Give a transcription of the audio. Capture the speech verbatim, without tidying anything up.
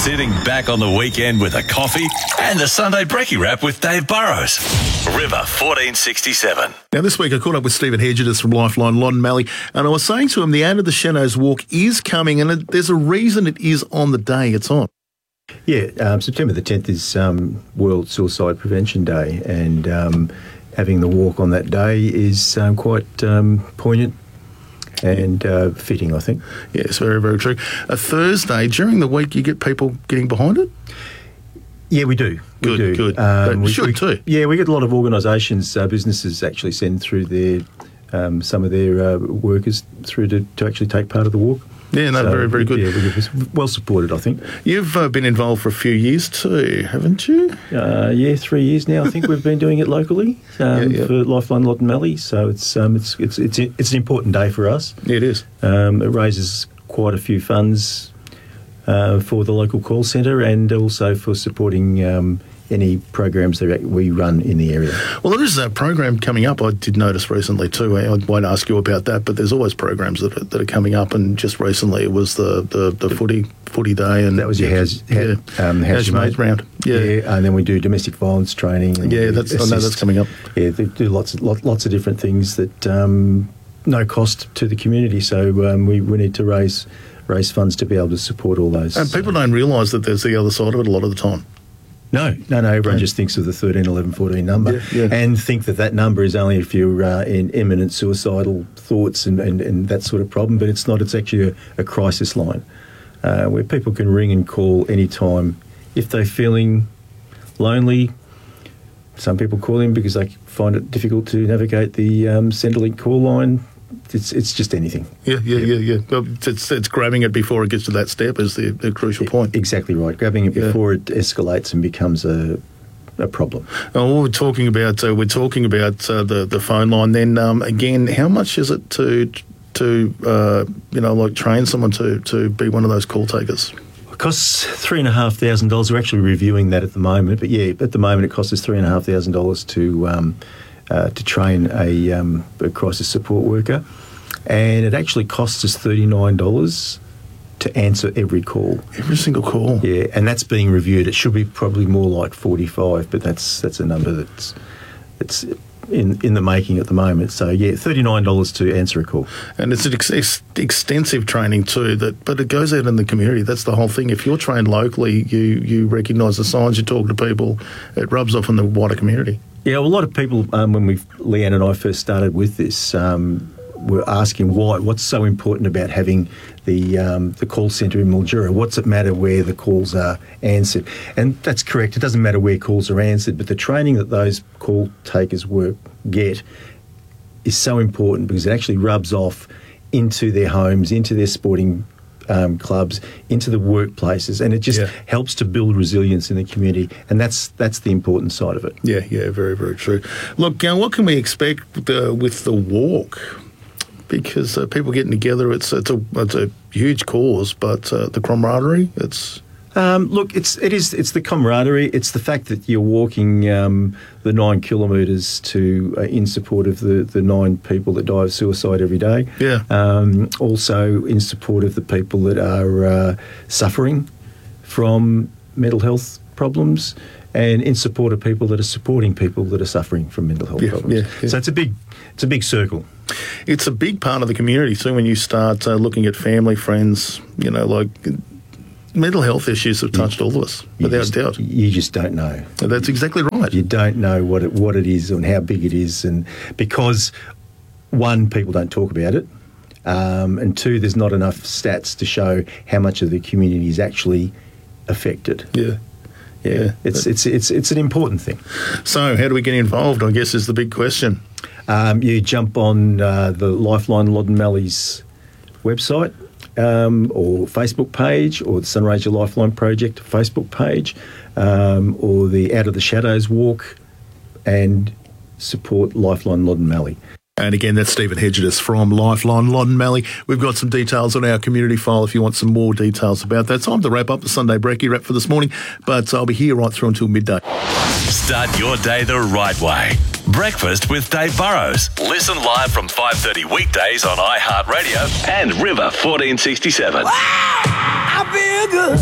Sitting back on the weekend with a coffee and the Sunday Brekkie Wrap with Dave Burrows. River fourteen sixty-seven. Now, this week I caught up with Stephen Hedges from Lifeline Loddon Mallee, and I was saying to him the Out of the Shadows walk is coming, and there's a reason it is on the day it's on. Yeah, um, September the tenth is um, World Suicide Prevention Day, and um, having the walk on that day is um, quite um, poignant and uh, fitting, I think. Yes, very, very true. A Thursday, during the week, you get people getting behind it? Yeah, we do. Good, we do. good. Um, we we should we, too. Yeah, we get a lot of organisations, uh, businesses actually send through their um, some of their uh, workers through to, to actually take part of the walk. Yeah, no, so, very, very good. Yeah, we're well supported, I think. You've uh, been involved for a few years too, haven't you? Uh, yeah, three years now. I think we've been doing it locally um, yeah, yeah. for Lifeline Loddon Mallee. So it's um, it's it's it's it's an important day for us. Yeah, it is. Um, it raises quite a few funds uh, for the local call centre and also for supporting Um, any programs that we run in the area. Well, there is a program coming up I did notice recently too. I won't ask you about that, but there's always programs that are, that are coming up, and just recently it was the, the, the footy footy day, and that was your house, yeah, um, house your mate round. Yeah. yeah, and then we do domestic violence training. And yeah, that's assist. I know that's coming up. Yeah, they do lots of lots, lots of different things that um, no cost to the community. So um, we we need to raise raise funds to be able to support all those. And people don't realise that there's the other side of it a lot of the time. No, no, no. Everyone just thinks of the thirteen, eleven, fourteen number yeah, yeah. and think that that number is only if you're uh, in imminent suicidal thoughts and, and, and that sort of problem, but it's not. It's actually a, a crisis line uh, where people can ring and call any time if they're feeling lonely. Some people call in because they find it difficult to navigate the um, Centrelink call line. It's it's just anything. Yeah, yeah, yeah, yeah. Well, it's, it's grabbing it before it gets to that step is the, the crucial point. Exactly right. Grabbing it before yeah. it escalates and becomes a a problem. Oh, we're talking about uh, we're talking about uh, the the phone line. Then um, again, how much is it to to uh, you know like train someone to to be one of those call takers? It costs three and a half thousand dollars. We're actually reviewing that at the moment, but yeah, at the moment it costs us three and a half thousand dollars to. Um, Uh, to train a, um, a crisis support worker, and it actually costs us thirty-nine dollars to answer every call. Every single call? Yeah, and that's being reviewed. It should be probably more like forty-five, but that's that's a number that's that's in in the making at the moment. So yeah, thirty-nine dollars to answer a call. And it's an ex- ex- extensive training too, that but it goes out in the community. That's the whole thing. If you're trained locally, you, you recognise the signs, you talk to people, it rubs off in the wider community. Yeah, well, a lot of people, um, when we, Leanne and I first started with this, um, were asking why. What's so important about having the um, the call centre in Mildura? What's it matter where the calls are answered? And that's correct. It doesn't matter where calls are answered, but the training that those call takers work get is so important because it actually rubs off into their homes, into their sporting Um, clubs, into the workplaces, and it just yeah. helps to build resilience in the community, and that's that's the important side of it. Yeah, yeah, very, very true. Look, uh, what can we expect uh, with the walk? Because uh, people getting together, it's it's a it's a huge cause, but uh, the camaraderie, it's. Um, look, it's it is it's the camaraderie. It's the fact that you're walking um, the nine kilometres to uh, in support of the, the nine people that die of suicide every day. Yeah. Um, also in support of the people that are uh, suffering from mental health problems, and in support of people that are supporting people that are suffering from mental health yeah, problems. Yeah, yeah. So it's a big it's a big circle. It's a big part of the community too. When you start uh, looking at family, friends, you know, like. Mental health issues have touched you, all of us, without just, doubt. You just don't know. That's exactly right. You don't know what it what it is and how big it is, and because one, people don't talk about it, um, and two, there's not enough stats to show how much of the community is actually affected. Yeah, yeah. yeah. It's it's it's it's an important thing. So, how do we get involved? I guess is the big question. Um, you jump on uh, the Lifeline Loddon Mallee's website. Um, or Facebook page, or the Sunraysia Lifeline Project Facebook page, um, or the Out of the Shadows walk, and support Lifeline Loddon Mallee. And again, that's Stephen Hedges from Lifeline Loddon Mallee. We've got some details on our community file if you want some more details about that. Time to wrap up the Sunday Brekkie Wrap for this morning, but I'll be here right through until midday. Start your day the right way. Breakfast with Dave Burrows. Listen live from five thirty weekdays on iHeartRadio and River fourteen sixty-seven. Wow!